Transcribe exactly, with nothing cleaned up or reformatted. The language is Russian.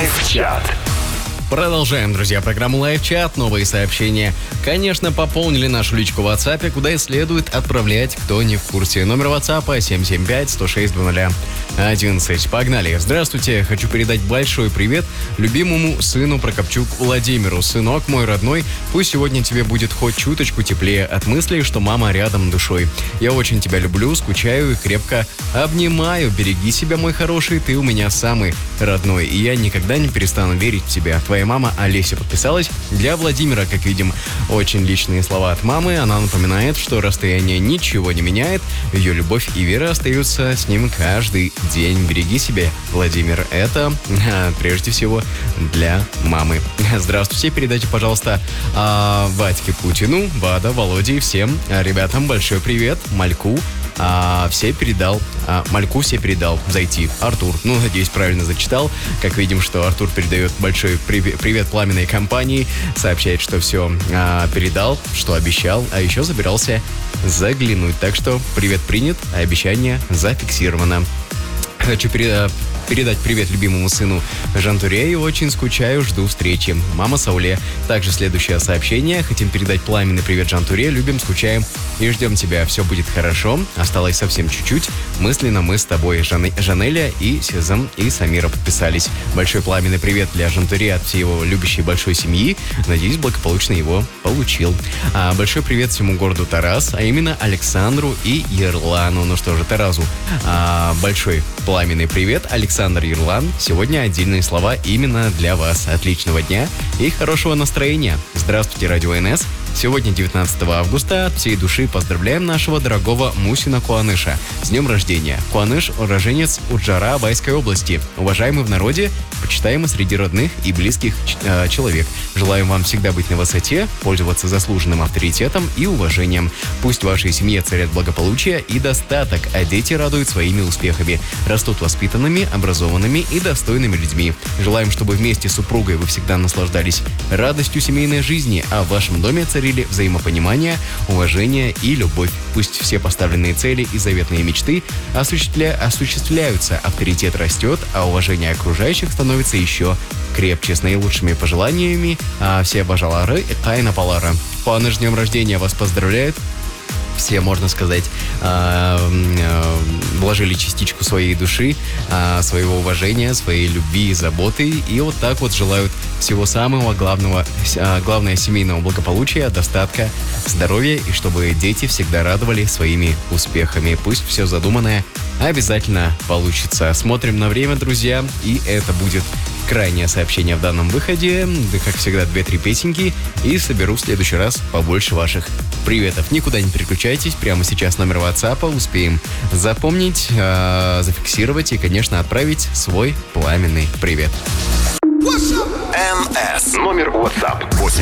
Лайв-чат. Продолжаем, друзья, программу Лайв-чат. Новые сообщения, конечно, пополнили нашу личку в WhatsApp, куда и следует отправлять, кто не в курсе. Номер WhatsApp семь семь пять сто шесть двадцать одиннадцать. Погнали. Здравствуйте. Хочу передать большой привет любимому сыну Прокопчук Владимиру. Сынок мой родной, пусть сегодня тебе будет хоть чуточку теплее от мысли, что мама рядом душой. Я очень тебя люблю, скучаю и крепко обнимаю. Береги себя, мой хороший, ты у меня самый родной. И я никогда не перестану верить в тебя. Твоя мама Олеся подписалась. Для Владимира, как видим, очень личные слова от мамы. Она напоминает, что расстояние ничего не меняет. Ее любовь и вера остаются с ним каждый день. Береги себя, Владимир. Это а, прежде всего для мамы. Здравствуйте. Передайте, пожалуйста, а, Вадьке Путину, Вада, Володе и всем а, ребятам большой привет. Мальку. А, все передал, а, Мальку все передал зайти. Артур, ну, надеюсь, правильно зачитал. Как видим, что Артур передает большой привет, привет пламенной компании. Сообщает, что все а, передал, что обещал, а еще собирался заглянуть. Так что привет принят, а обещание зафиксировано. Хочу передать Передать привет любимому сыну Жантурею. Очень скучаю, жду встречи. Мама Сауле. Также следующее сообщение. Хотим передать пламенный привет Жантуре. Любим, скучаем и ждем тебя. Все будет хорошо. Осталось совсем чуть-чуть. Мысленно мы с тобой. Жан... Жанеля и Сезам и Самира подписались. Большой пламенный привет для Жантуре от всей его любящей большой семьи. Надеюсь, благополучно его получил. А большой привет всему городу Тарас, а именно Александру и Ерлану. Ну что же, Тарасу а, большой пламенный привет. Александр Александр Ерлан. Сегодня отдельные слова именно для вас. Отличного дня и хорошего настроения. Здравствуйте, Радио эн эс. Сегодня, девятнадцатого августа, от всей души поздравляем нашего дорогого Мусина Куаныша с днем рождения. Куаныш – уроженец Уджара Абайской области. Уважаемый в народе, почитаемый среди родных и близких э, человек. Желаем вам всегда быть на высоте, пользоваться заслуженным авторитетом и уважением. Пусть в вашей семье царят благополучие и достаток, а дети радуют своими успехами. Растут воспитанными, образованными и достойными людьми. Желаем, чтобы вместе с супругой вы всегда наслаждались радостью семейной жизни, а в вашем доме царили взаимопонимание, уважение и любовь. Пусть все поставленные цели и заветные мечты осуществля... осуществляются, авторитет растет, а уважение окружающих становится еще крепче. С наилучшими пожеланиями а все бажалары и тайна палара. Куаныш, с днем рождения вас поздравляют. Все, можно сказать, вложили частичку своей души, своего уважения, своей любви и заботы. И вот так вот желают всего самого главного, главное семейного благополучия, достатка, здоровья, и чтобы дети всегда радовали своими успехами. Пусть все задуманное обязательно получится. Смотрим на время, друзья, и это будет крайнее сообщение в данном выходе. Да, как всегда, две-три песенки, и соберу в следующий раз побольше ваших приветов. Никуда не переключайтесь. Прямо сейчас номер WhatsApp успеем запомнить, э, зафиксировать и, конечно, отправить свой пламенный привет. эн эс. Номер WhatsApp восемь